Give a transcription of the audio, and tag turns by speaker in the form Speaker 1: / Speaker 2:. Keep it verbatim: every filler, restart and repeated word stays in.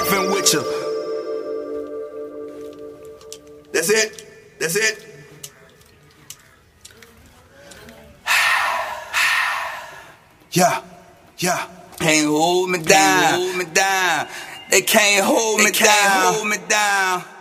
Speaker 1: laughing with you. That's it. That's it. Yeah, yeah. Can't hold me down. Hold me down. They can't hold me down. Hold me down.